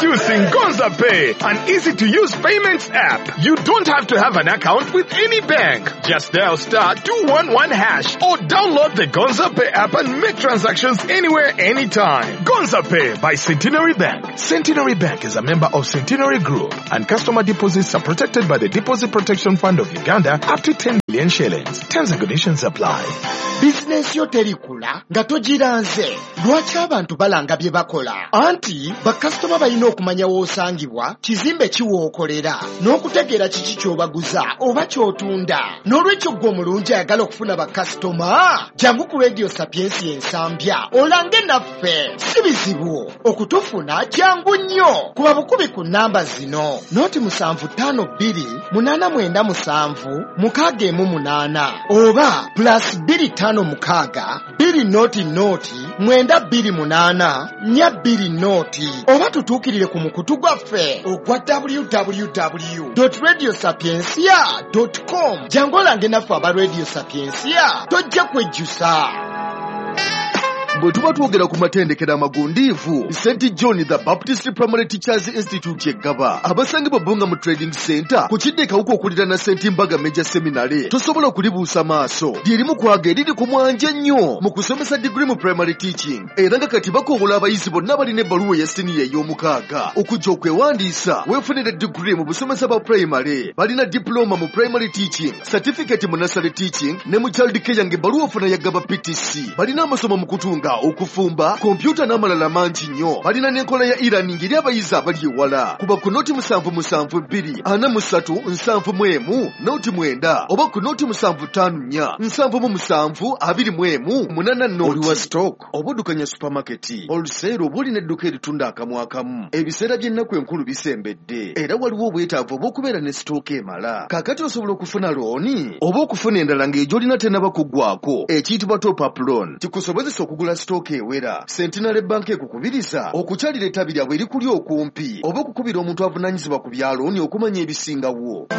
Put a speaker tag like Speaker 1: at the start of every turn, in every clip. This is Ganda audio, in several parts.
Speaker 1: Introducing Gonza Pay, an easy-to-use payments app. You don't have to have an account with any bank. Just dial *211# or download the Gonza Pay app and make transactions anywhere, anytime. Gonza Pay by Centenary Bank. Centenary Bank is a member of Centenary Group, and customer deposits are protected by the Deposit Protection Fund of Uganda up to 10 million shillings. Terms and conditions apply.
Speaker 2: Business yo terikula nga togiranze. Lwaki abantu balanga bye bakola? Anti bakasitoma balina okumanya w'osangibwa, kizimbe kiwookolera, n'okutegeera kiki ky'obaguza oba ky'otunda. N'olwekyo gwe omulungi ayagala okufuna bakasitoma, jangu ku Radio Sapiensi ensambya olange naffe. Si bizibu okutufuna, jangu nnyo. Kuba bukubi ku namba zino: 078997 oba +256 200 928 oba tutuukirire ku mukutu gwaffe ogwa www.radiosapiensia.com. jangu olange naffe aba Radio Sapiensia, tojja kwejjusa.
Speaker 3: Bwe tuba twogera ku matendekero amagundiivu, St. John the Baptist Primary Teachers Institute yeggaba abasangibwa Bunga mu Trading Center ku kidde kawuka okulira na St. Mbaga Major Seminary. Tosobola okulibuusa maaso, lyerimu kwaga eriri ku mwanja nnyo mu kusomesa degree mu primary teaching, era nga kati bakoobola abayizi bonna balina ebbaluwa ya siniya ey'omukaaga okujja okwewandiisa weefunire degree mu busomesa bwa primary. Balina diploma mu primary teaching, certificate mu nursery teaching ne mu child care ng'ebbaluwa ofuna yaggaba PTC. Balina amasomo mu kutunga, okufumba, kompyuta n'amalala mangi nnyo. Balina n'enkola ya e-learning eri abayizi abali ewala. Kuba ku noti 7742 noti 9 oba ku noti 7547 oli wa stock oba oddukanya supermarket, wholesale oba olina edduka eritunda akamu akamu. Ebiseera by'ennaku enkulu bisembedde era waliwo obwetaavu obw'okubeera ne stock emala. Kaakati osobola okufuna looni oba okufuna endala ng'egyolina tennaba kuggwako, ekiyitibwa top up loan. Kikusobozesa okugula stock ewera. Centenary Bank ekukubiriza okukyalira ettabi lyabwe erikuli okumpi oba okukubira omuntu avunaanyizibwa ku byalooni okumanya ebisingawo.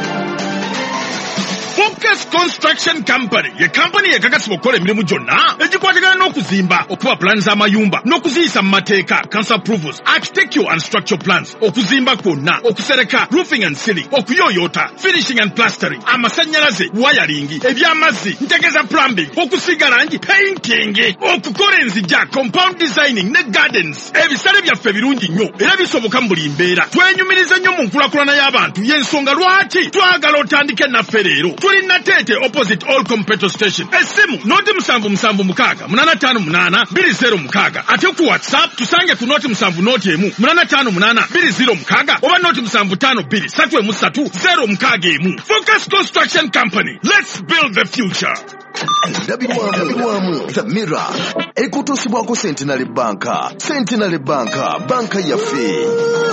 Speaker 1: Focus Construction Company ye company yekakasibwa okukola emirimu gyonna egikwatagana n'okuzimba, okuwa plans z'amayumba n'okuziyisa mu mateeka, council approvals, architectural and structural plans, okuzimba kwonna, okusereka, roofing and ceiling, okuyooyoota, finishing and plastering, amasannyalaze, wiring, eby'amazzi, ntegeza plumbing, okusiiga langi, painting, okukola enzijja, compound designing ne gardens. Ebisale byaffe birungi nnyo era bisoboka mu buli mbeera. Twenyumiriza nnyo mu nkulakulana y'abantu, y'ensonga lwaki twagala otandike naffe leero. Tuli Natete opposite Allcom petrol station. Esimu noti 77585820 ate ku WhatsApp tusange ku noti 785820 oba noti 752331 Focus Construction Company. Let's build the future.
Speaker 3: Ndabirwamu The Mirror ekutosibwako Centenary Bank. Centenary Bank, banka yaffe.